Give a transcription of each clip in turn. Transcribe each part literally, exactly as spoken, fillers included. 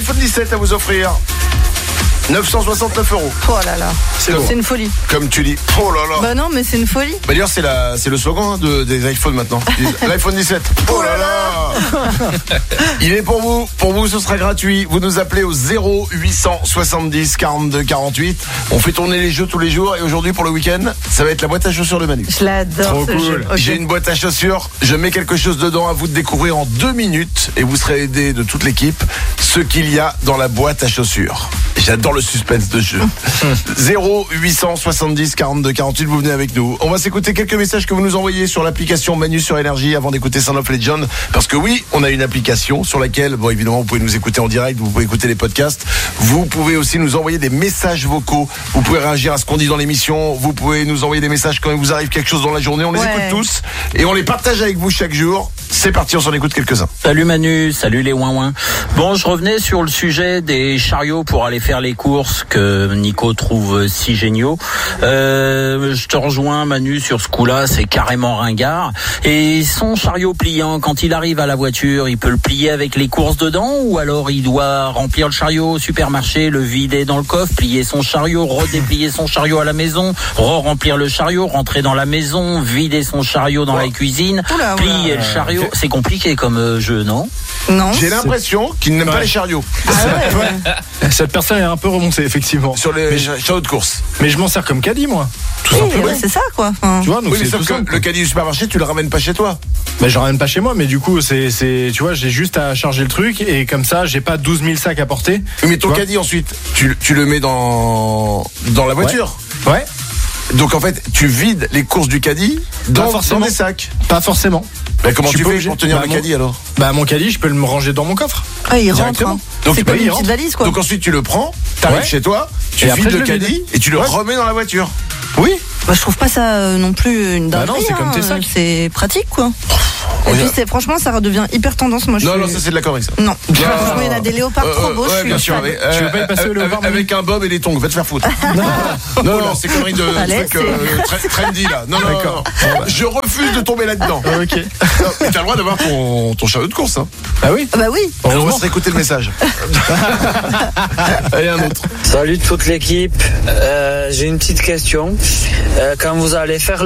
iPhone dix-sept à vous offrir. neuf cent soixante-neuf euros. Oh là là, c'est, c'est une folie. Comme tu dis, oh là là. Bah non, mais c'est une folie. Bah d'ailleurs, c'est, la, c'est le slogan de, des iPhones maintenant. L'iPhone dix-sept. Oh là là. Il est pour vous. Pour vous, ce sera gratuit. Vous nous appelez au zéro huit cent soixante-dix quarante-deux quarante-huit. On fait tourner les jeux tous les jours. Et aujourd'hui, pour le week-end, ça va être la boîte à chaussures de Manu. Je l'adore. Trop ce cool. jeu. Okay. J'ai une boîte à chaussures. Je mets quelque chose dedans à vous de découvrir en deux minutes. Et vous serez aidé de toute l'équipe ce qu'il y a dans la boîte à chaussures. J'adore le suspense de jeu. zéro huit cent soixante-dix quarante-deux quarante-huit, vous venez avec nous. On va s'écouter quelques messages que vous nous envoyez sur l'application Manu sur Énergie avant d'écouter Sound of Legend. Parce que oui, on a une application sur laquelle, bon évidemment, vous pouvez nous écouter en direct, vous pouvez écouter les podcasts. Vous pouvez aussi nous envoyer des messages vocaux. Vous pouvez réagir à ce qu'on dit dans l'émission. Vous pouvez nous envoyer des messages quand il vous arrive quelque chose dans la journée. On les ouais. écoute tous et on les partage avec vous chaque jour. C'est parti, on s'en écoute quelques-uns. Salut Manu, salut les ouin-ouin. Bon, je revenais sur le sujet des chariots pour aller faire les courses que Nico trouve si géniaux. Euh, je te rejoins Manu sur ce coup-là, c'est carrément ringard. Et son chariot pliant, quand il arrive à la voiture, il peut le plier avec les courses dedans ou alors il doit remplir le chariot au supermarché, le vider dans le coffre, plier son chariot, redéplier son chariot à la maison, re-remplir le chariot, rentrer dans la maison, vider son chariot dans oh. la cuisine, oula, plier oula. le chariot. C'est compliqué comme euh, jeu, non ? Non. J'ai l'impression c'est... qu'il n'aime ouais. pas les chariots. Ah ouais, ouais. Cette personne est un peu remontée, effectivement. Sur les chariots de course. Mais je m'en sers comme caddie, moi. Tout oui, simplement. Ouais, c'est ça, quoi. Enfin... Tu vois, donc oui, c'est mais sauf tout que simple. Le caddie du supermarché, tu le ramènes pas chez toi. Mais je le ramène pas chez moi, mais du coup, c'est, c'est, tu vois, j'ai juste à charger le truc et comme ça, j'ai pas douze mille sacs à porter. Mais ton caddie, ensuite, tu, tu le mets dans, dans la voiture. Ouais. ouais. Donc en fait, tu vides les courses du caddie dans, dans des sacs. Pas forcément. Mais comment tu tu fais obligé. pour tenir bah, le mon... caddie alors ? Bah mon caddie, je peux le ranger dans mon coffre. Ah, il rentre. Hein. Donc c'est bah, comme une petite valise, quoi. Donc ensuite tu le prends, t'arrives ouais. chez toi, tu et vides le le caddie vide. et tu le ouais. remets dans la voiture. Oui. Bah, je trouve pas ça euh, non plus une dinguerie. Bah non, c'est hein. comme tes sacs. C'est pratique, quoi. Oh, et puis c'est, franchement, ça redevient hyper tendance. Moi, je non, suis... non, ça c'est de la connerie, ça. Non, non. Franchement, il y en a des léopards euh, trop beaux. Ouais, bien sûr. Avec, euh, tu veux pas y passer euh, le avec, avec un bob et des tongs, va te faire foutre. non, non, non, c'est connerie de Allez, truc euh, trendy là. Non, non, non. Je refuse de tomber là-dedans. Ok. Non, mais t'as le droit d'avoir ton, ton chariot de course, hein. Ah oui. Bah oui. Alors, on va se réécouter le message. Allez, un autre. Salut toute l'équipe. Euh, j'ai une petite question. Euh, quand vous allez faire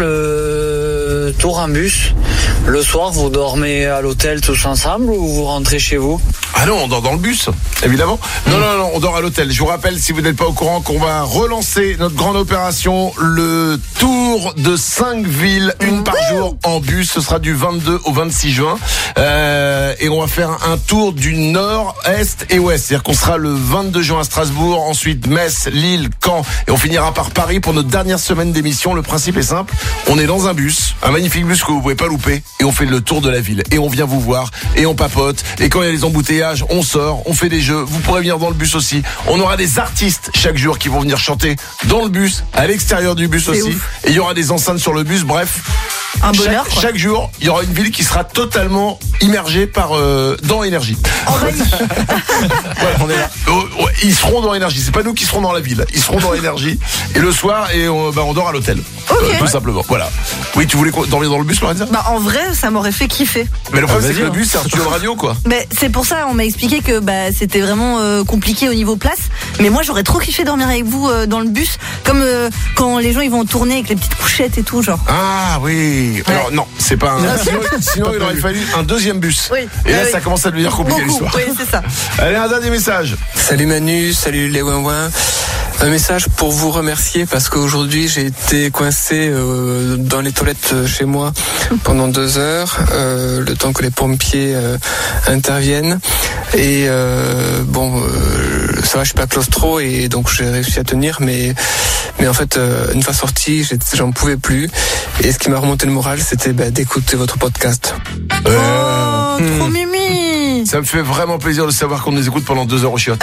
le tour en bus, le soir, vous dormez à l'hôtel tous ensemble ou vous rentrez chez vous ? Ah non, on dort dans le bus, évidemment. Non, non, non, on dort à l'hôtel. Je vous rappelle, si vous n'êtes pas au courant, qu'on va relancer notre grande opération, le tour de cinq villes, une par jour en bus. Ce sera du vingt-deux au vingt-six juin. Euh, et on va faire un tour du nord, est et ouest. C'est-à-dire qu'on sera le vingt-deux juin à Strasbourg, ensuite Metz, Lille, Caen, et on finira par Paris pour notre dernière semaine d'émission. Le principe est simple. On est dans un bus, un magnifique bus que vous pouvez pas louper, et on fait le tour de la ville. Et on vient vous voir, et on papote, et quand il y a des embouteillages, on sort, on fait des jeux. Vous pourrez venir dans le bus aussi. On aura des artistes chaque jour qui vont venir chanter dans le bus, à l'extérieur du bus c'est aussi. Ouf. Et il y aura des enceintes sur le bus. Bref, un bonheur, chaque, quoi. chaque jour, il y aura une ville qui sera totalement immergée par euh, dans Énergie. Envahie. Voilà, on est là. Oh, ils seront dans Énergie. C'est pas nous qui serons dans la ville. Ils seront dans Énergie. Et le soir, et on, bah, on dort à l'hôtel. Okay. Euh, tout simplement. Voilà. Oui, tu voulais dormir dans le bus, Lorenza ? Bah en vrai, ça m'aurait fait kiffer. Mais le problème, ah, c'est que le bus, c'est un studio de radio, quoi. Mais c'est pour ça, on m'a expliqué que bah c'était vraiment euh, compliqué au niveau place. Mais moi, j'aurais trop kiffé dormir avec vous euh, dans le bus, comme euh, quand les gens ils vont tourner avec les petites couchettes et tout, genre. Ah oui. Ouais. Alors non, c'est pas un. Sinon, sinon il aurait fallu un deuxième bus. Oui. Et là, oui. ça commence à devenir compliqué Beaucoup. l'histoire. Oui, c'est ça. Allez, un dernier message. Salut Manu, salut les ouin-ouin. Un message pour vous remercier parce qu'aujourd'hui j'ai été coincé euh, dans les toilettes chez moi pendant deux heures, euh, le temps que les pompiers euh, interviennent. Et euh, bon, euh, ça va, je suis pas claustro et donc j'ai réussi à tenir, mais mais en fait euh, une fois sorti, j'en pouvais plus. Et ce qui m'a remonté le moral, c'était bah, d'écouter votre podcast. Euh... Oh, mmh. Trop mimi. Ça me fait vraiment plaisir de savoir qu'on nous écoute pendant deux heures au chiottes.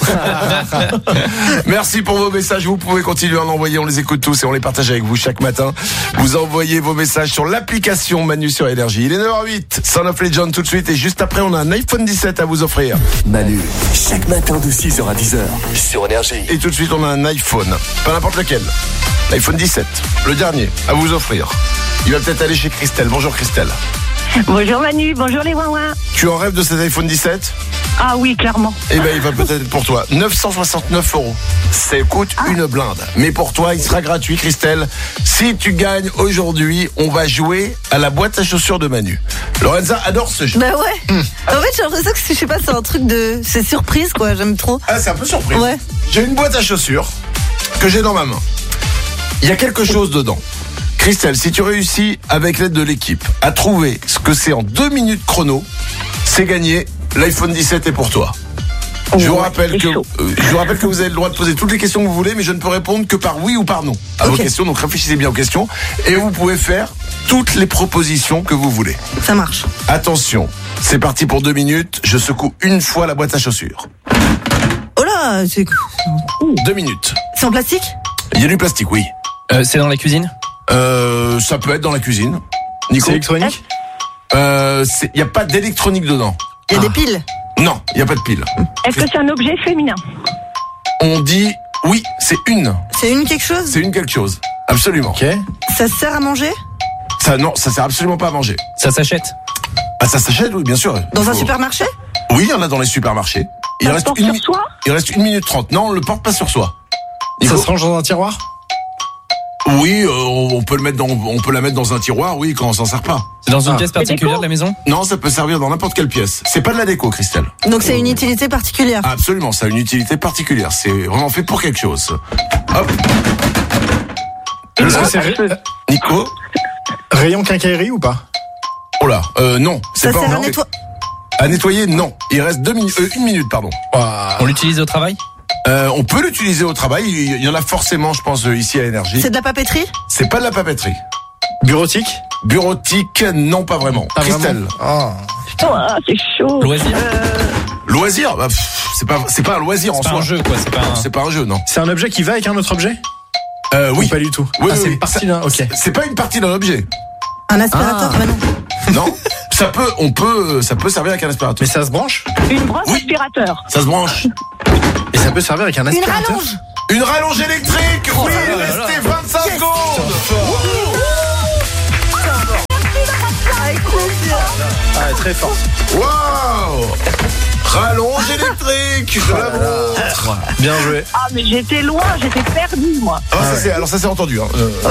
Merci pour vos messages. Vous pouvez continuer à en envoyer. On les écoute tous et on les partage avec vous chaque matin. Vous envoyez vos messages sur l'application Manu sur Énergie. Il est neuf heures huit. Sound of Legend tout de suite. Et juste après, on a un iPhone dix-sept à vous offrir. Manu, chaque matin de six heures à dix heures sur Énergie. Et tout de suite, on a un iPhone. Pas n'importe lequel. L'iPhone dix-sept. Le dernier à vous offrir. Il va peut-être aller chez Christelle. Bonjour Christelle. Bonjour Manu, bonjour les ouin-ouin. Tu en rêves de cet iPhone dix-sept ? Ah oui, clairement. Eh ben, il va peut-être être pour toi. neuf cent soixante-neuf euros. Ça coûte Ah. une blinde. Mais pour toi, il sera gratuit, Christelle. Si tu gagnes aujourd'hui, on va jouer à la boîte à chaussures de Manu. Lorenza adore ce jeu. Bah ouais. Hum. En fait, j'ai l'impression que je sais pas, c'est un truc de, c'est surprise quoi. J'aime trop. Ah, c'est un peu surprise. Ouais. J'ai une boîte à chaussures que j'ai dans ma main. Il y a quelque chose dedans. Christelle, si tu réussis avec l'aide de l'équipe à trouver ce que c'est en deux minutes chrono, c'est gagné. L'iPhone dix-sept est pour toi. Je vous Ouais, rappelle c'est que chaud. euh, je vous rappelle que vous avez le droit de poser toutes les questions que vous voulez, mais je ne peux répondre que par oui ou par non à Ok. vos questions. Donc réfléchissez bien aux questions et vous pouvez faire toutes les propositions que vous voulez. Ça marche. Attention, c'est parti pour deux minutes. Je secoue une fois la boîte à chaussures. Oh là, c'est, Deux minutes. c'est en plastique? Il y a du plastique, oui. Euh, c'est dans la cuisine? Euh, ça peut être dans la cuisine. Nico. C'est électronique? Euh, il n'y a pas d'électronique dedans. Il y a des piles. Non, il n'y a pas de pile. Est-ce que c'est un objet féminin? On dit oui, c'est une. C'est une quelque chose? C'est une quelque chose. Absolument. Ok. Ça sert à manger? Ça, non, ça sert absolument pas à manger. Ça s'achète? Ah, ça s'achète, oui, bien sûr. Dans Il un faut- supermarché? Oui, il y en a dans les supermarchés. Il Ça se reste porte une sur mi- soi? Il reste une minute trente. Non, on le porte pas sur soi. Ça Nico. se range dans un tiroir? Oui, euh, on peut le mettre dans, on peut la mettre dans un tiroir, oui, quand on s'en sert pas. C'est dans une Ah. pièce particulière de la maison? Non, ça peut servir dans n'importe quelle pièce. C'est pas de la déco, Christelle. Donc c'est une utilité particulière. Absolument, ça a une utilité particulière. C'est vraiment fait pour quelque chose. Hop, Est-ce que c'est Ah, ra- Nico. rayon quincaillerie ou pas? Oh là, euh, non, c'est Ça pas sert à encore- nettoyer. À nettoyer, non. Il reste deux minutes, euh, une minute, pardon. On l'utilise au travail? Euh, on peut l'utiliser au travail. Il y en a forcément, je pense, euh, ici à Énergie. C'est de la papeterie? C'est pas de la papeterie. Bureautique? Bureautique, non, pas vraiment. Pas Christelle. vraiment. Ah. Ah, c'est chaud. Loisir? Loisir, bah, pff, c'est pas, c'est pas un loisir en C'est pas soi. un jeu, quoi. C'est pas un... C'est pas un jeu, non. C'est un objet qui va avec un autre objet? Euh, oui. Ou pas du tout. Oui, ah, oui, c'est oui. une partie Ça- d'un. Ok. c'est- C'est pas une partie d'un objet. Un aspirateur? Ah. Bah non. Non. Ça peut, on peut, ça peut servir avec un aspirateur. Mais ça se branche? Une brosse Oui. aspirateur. Ça se branche. Et ça peut servir avec un Une aspirateur? rallonge? Une rallonge électrique. Oui, il restait vingt-cinq secondes. Avec plaisir. Ah, très fort. Waouh. Rallonge électrique. Je la montre. Bien joué. Ah, mais j'étais loin, j'étais perdue, moi. Ah, ça, c'est, alors ça c'est entendu. Hein. Euh, Oui.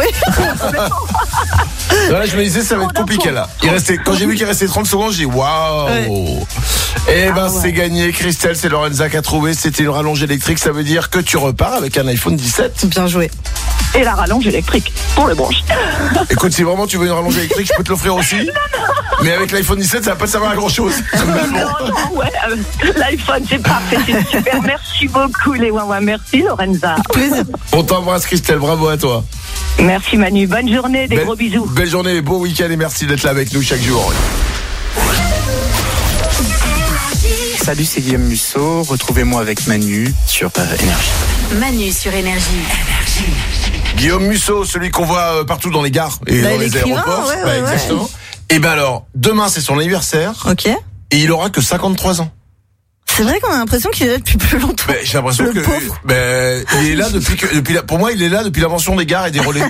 Là, je me disais ça va être compliqué là. Il restait, quand j'ai vu qu'il restait trente secondes, j'ai dit waouh. Eh ben c'est gagné, Christelle, c'est Lorenza qui a trouvé. C'était une rallonge électrique, ça veut dire que tu repars avec un iPhone dix-sept. Bien joué. Et la rallonge électrique pour le branche. Écoute, si vraiment tu veux une rallonge électrique, je peux te l'offrir aussi. Mais avec l'iPhone dix-sept, ça va pas te servir à grand chose. Non, non, ouais, euh, l'iPhone, c'est parfait, c'est super. Merci beaucoup, les Wawa. Merci, Lorenza. Plaisir. On t'embrasse, Christelle, bravo à toi. Merci, Manu. Bonne journée, des Belle- gros bisous. Belle journée, beau week-end et merci d'être là avec nous chaque jour. Salut, c'est Guillaume Musso. Retrouvez-moi avec Manu sur euh, Énergie. Manu sur Énergie. Guillaume Musso, celui qu'on voit euh, partout dans les gares et Bah, dans les l'écrivain, aéroports. ouais, Bah, ouais, ouais. exactement. Et ben alors, demain c'est son anniversaire Ok. et il aura que cinquante-trois ans. C'est vrai qu'on a l'impression qu'il est là depuis plus longtemps. Ben, j'ai l'impression Le que pauvre. ben, il est là depuis que depuis la- pour moi il est là depuis l'invention des gares et des relais.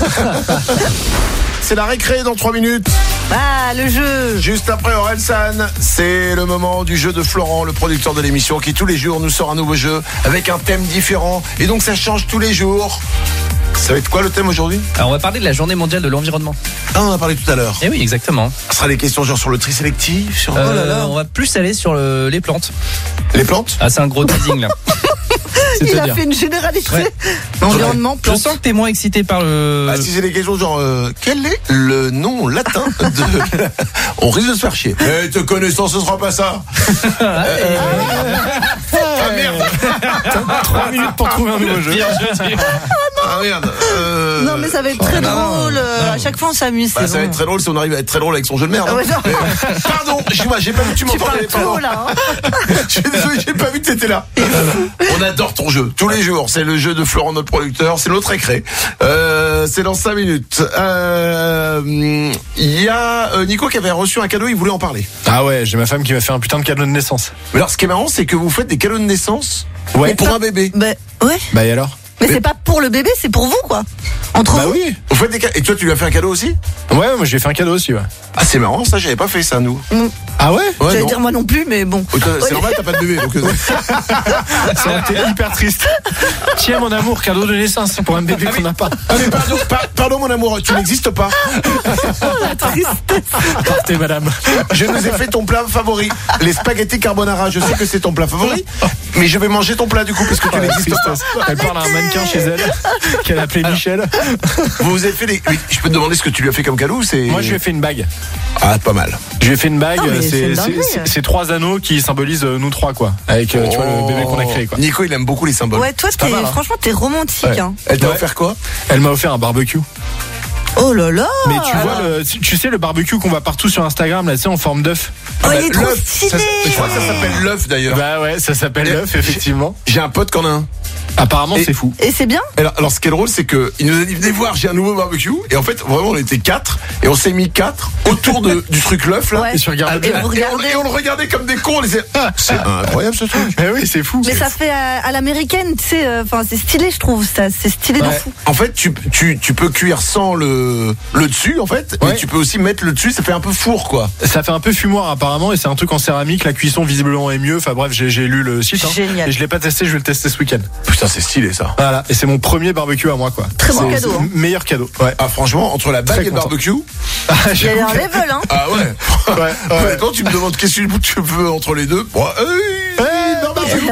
C'est la récré dans trois minutes. Ah, le jeu. Juste après Orelsan, c'est le moment du jeu de Florent, le producteur de l'émission, qui tous les jours nous sort un nouveau jeu avec un thème différent. Et donc ça change tous les jours. Ça va être quoi le thème aujourd'hui? Alors, on va parler de la journée mondiale de l'environnement. Ah, on en a parlé tout à l'heure. Eh oui, exactement. Ce sera des questions genre sur le tri sélectif, sur Euh, là là. On va plus aller sur le- les plantes. les plantes. Ah, c'est un gros teasing, là. Il a C'est-à-dire. fait une généralité. Ouais. Environnement, Je plantes. sens que t'es moins excité par le... Ah, si c'est des questions genre euh, quel est le nom latin de... On risque de se faire chier. Eh, te connaissant, ce sera pas ça. Euh, Ah merde. Trois minutes pour trouver un nouveau jeu. Ah merde. Euh, Non, mais ça va être très non, drôle. euh, À chaque fois, on s'amuse. Bah, c'est ça va bon. être très drôle si on arrive à être très drôle avec son jeu de merde. Ah ouais, non. Mais, pardon, excuse-moi, j'ai pas vu que tu Tu m'entendais. parles trop, là. hein. Je suis désolé, j'ai pas vu que t'étais là. On adore ton jeu, tous les jours. C'est le jeu de Florent, notre producteur. C'est notre récré. Euh, c'est dans cinq minutes. Euh, Il y a euh, Nico qui avait reçu un cadeau, il voulait en parler. Ah ouais, j'ai ma femme qui m'a fait un putain de cadeau de naissance. Mais alors, ce qui est marrant, c'est que vous faites des cadeaux de naissance Ouais. pour un bébé. Bah, ouais. Bah et alors? Mais c'est pas pour le bébé, c'est pour vous, quoi. Entre Bah vous oui. Vous faites des ca- Et toi, tu lui as fait un cadeau aussi? Ouais, moi j'ai fait un cadeau aussi, ouais. Ah, c'est marrant, ça, j'avais pas fait ça, nous. Ah ouais? Ouais, J'allais non. dire moi non plus, mais bon. Oh, toi, C'est Oui. normal, t'as pas de bébé, donc. euh, Ça a été hyper triste. Tiens mon amour, cadeau de naissance pour un bébé qu'on n'a pas. Ah, mais pardon, par- pardon, mon amour, tu n'existes pas. Partez madame. Je nous ai fait ton plat favori, les spaghettis carbonara. Je sais que c'est ton plat favori, mais je vais manger ton plat du coup parce que tu n'existes pas. Elle parle à un mannequin chez elle qu'elle a appelé Michel. Vous vous avez fait des. Oui, je peux te demander ce que tu lui as fait comme cadeau ou c'est. Moi je lui ai fait une bague. Ah, pas mal. Je lui ai fait une bague, Ah, mais c'est c'est une c'est- dinguerie. c'est- c'est trois anneaux qui symbolisent euh, nous trois quoi. Avec euh, tu vois le bébé qu'on a créé quoi. Nico, il aime beaucoup les symboles. Ouais, toi, pas t'es, mal, hein. franchement, t'es romantique. Ouais. Hein. Elle t'a Ouais. offert quoi? Elle m'a offert un barbecue. Oh là là. Mais tu vois le, tu tu sais le barbecue qu'on voit partout sur Instagram là, tu sais en forme d'œuf. Oh, il est trop l'œuf, stylé. ça- je crois que ça s'appelle l'œuf d'ailleurs. Bah ouais, ça s'appelle Et- l'œuf effectivement. J'ai un pote qui en a un. Apparemment Et- c'est fou. Et c'est bien. Alors, alors ce qui est drôle, c'est que il nous a dit venez voir, j'ai un nouveau barbecue. Et en fait, vraiment, on était quatre et on s'est mis quatre autour de, du truc l'œuf là. Ouais. Et tu regardes Et bien. vous Et on, regardez. et on le regardait comme des cons. On disait ah, c'est incroyable ce truc. Mais oui, c'est fou. Mais ça fait à, à l'américaine, tu sais. Enfin, c'est stylé, je trouve. Ça, c'est stylé de Ouais. fou. En fait, tu, tu, tu peux cuire sans le, le dessus, en fait. Ouais. Et tu peux aussi mettre le dessus, ça fait un peu four, quoi. Ça fait un peu fumoir apparemment et c'est un truc en céramique, la cuisson visiblement est mieux. Enfin bref, j'ai j'ai lu le site hein. Génial. Et je l'ai pas testé, je vais le tester ce week-end. Putain, c'est stylé ça. Voilà, et c'est mon premier barbecue à moi quoi. Très bon C'est- cadeau, c'est hein. le meilleur cadeau. Ouais. Ah, franchement, entre la bague Très et le content. barbecue. Il y a un level, hein. Ah ouais. Ouais, ouais. Honnêtement, tu me demandes qu'est-ce que tu veux entre les deux. Bon, hey, barbecue.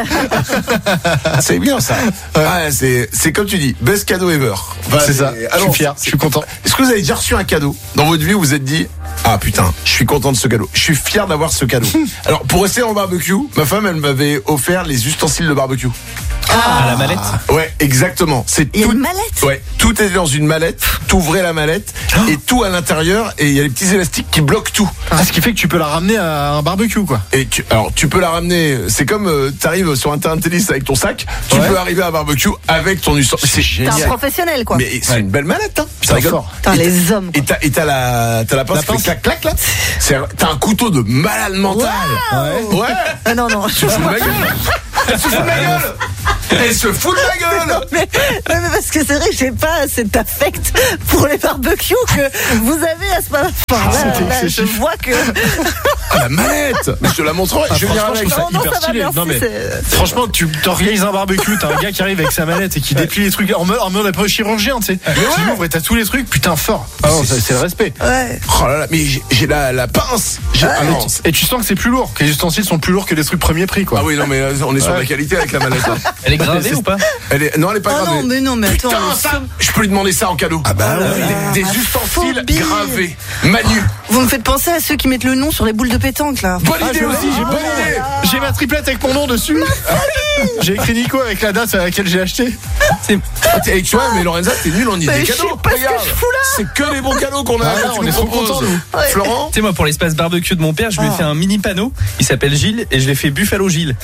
C'est bien ça. Ah, c'est, c'est comme tu dis, best cadeau ever. Enfin, C'est ça. Je alors, suis fier, je suis content. Est-ce que vous avez déjà reçu un cadeau dans votre vie où vous vous êtes dit ah putain, je suis content de ce cadeau. Je suis fier d'avoir ce cadeau. Alors pour rester en barbecue, ma femme elle m'avait offert les ustensiles de barbecue. À la mallette. Ouais, exactement. C'est Il y a tout. une mallette. Ouais, tout est dans une mallette. T'ouvrais la mallette et tout à l'intérieur et il y a les petits élastiques qui bloquent tout. Ah, ce qui fait que tu peux la ramener à un barbecue quoi. Et tu, alors tu peux la ramener. C'est comme euh, t'arrives sur un terrain de tennis avec ton sac. Tu Ouais. peux arriver à un barbecue avec ton ustensile. C'est T'es un génial. professionnel, quoi. Mais c'est Ouais. une belle mallette, hein. C'est rigole. fort. Putain, Et t'as- les hommes, quoi. Et t'as, et t'as la, t'as la pince La qui fait pince. clac clac là. C'est, t'as un couteau de malade mental. Ouais. Ouais. Ah non, non. Tu te fous de ma gueule. Elle se fout de ma gueule. Elle se fout de ma gueule. mais, ouais, mais parce que c'est vrai que j'ai pas cet affect pour les barbecues que vous avez à ce moment. Enfin, là, c'était là, je excessif. vois que. Ah, la mallette. Mais je te la montrerai. Ah, je vais venir franchement, avec. je trouve ça Non, non, hyper ça va, stylé. merci, Non, mais c'est- franchement, tu t'organises un barbecue, t'as un gars qui arrive avec sa mallette et qui déplie les trucs en mode, en mode après chirurgien, tu sais. Tu l'ouvres et t'as tous les trucs, putain, fort. Ah non, ça, c'est le respect. Ouais. Oh là là, mais j'ai, j'ai la, la pince. J'ai- ah, non. Et tu sens que c'est plus lourd, que les ustensiles sont plus lourds que les trucs premier prix, quoi. Ah oui, non, mais euh, on est sur de la qualité avec la mallette. hein. Elle est gravée ou pas? Elle est, non, elle est pas Oh gravée. non, mais non, mais attends. Putain, le ça, somme- je peux lui demander ça en cadeau. Ah bah des, des ma ustensiles phobie. gravés. Manu. Vous me faites penser à ceux qui mettent le nom sur les boules de pétanque, là. Bonne Ah, idée je aussi, aussi, j'ai j'ai bonne idée. J'ai ma triplette avec mon nom dessus. J'ai écrit Nico avec la date à laquelle j'ai acheté. Ah, t'es- tu vois, mais Lorenza, t'es nul en idée Mais des je sais cadeaux. pas ce que Regarde, je fous là. c'est que les bons cadeaux qu'on a. Ah, que là, tu on nous est trop proposes. contents, nous. Ouais. Florent. Tu sais, moi, pour l'espace barbecue de mon père, je lui ai Ah. fait un mini panneau. Il s'appelle Gilles et je l'ai fait Buffalo Gilles.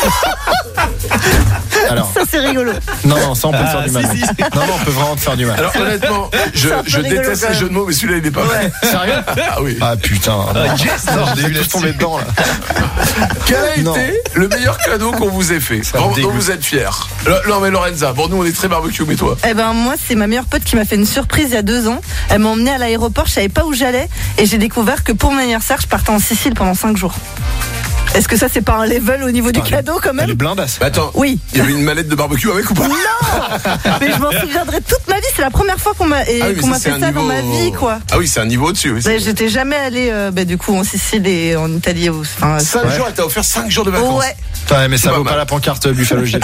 Alors, Ça, c'est rigolo. non, non, ça on peut te faire Ah, du mal. si, si. Non, non, on peut vraiment te faire du mal. Alors honnêtement, je, C'est un peu je rigolo, déteste quand les même. jeux de mots, mais celui-là il est pas mal. Sérieux? Ah oui. Ah putain. Non, yes, non, je l'ai je eu vais tous là-dessus. tomber dedans là. Quel a Non. été le meilleur cadeau qu'on vous ait fait, me dont, dont dégoûte. vous êtes fiers? Le- Non mais Lorenza, bon nous on est très barbecue, mais toi? Eh ben moi c'est ma meilleure pote qui m'a fait une surprise il y a deux ans. Elle m'a emmenée à l'aéroport, je savais pas où j'allais et j'ai découvert que pour mon anniversaire je partais en Sicile pendant cinq jours. Est-ce que ça c'est pas un level au niveau du Putain, cadeau quand Elle est même? blindasse. Bah, attends, Oui. il y avait une mallette de barbecue avec ou pas? Mais je m'en souviendrai toute ma vie, c'est la première fois qu'on m'a et Ah oui, mais qu'on m'a c'est fait un ça dans niveau- ma vie quoi. Ah oui, c'est un niveau au-dessus. Oui, Ouais, j'étais jamais allée euh, bah, du coup en Sicile et en Italie. au- Enfin, cinq Ouais. jours, elle t'a offert cinq jours de vacances. ouais. Ouais, mais ça Pas vaut mal. pas la pancarte euh, Buffalo Gilles.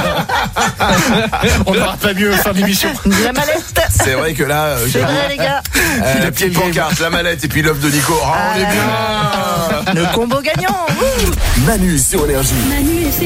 On n'aura pas mieux fin d'émission. La mallette. C'est vrai que là, euh, C'est vrai les gars. euh, la petite pancarte, la mallette et puis l'œuf de Nico. Ah, on est Ah, bien. Le combo gagnant. Wouh. Manu sur Énergie. Manu et ses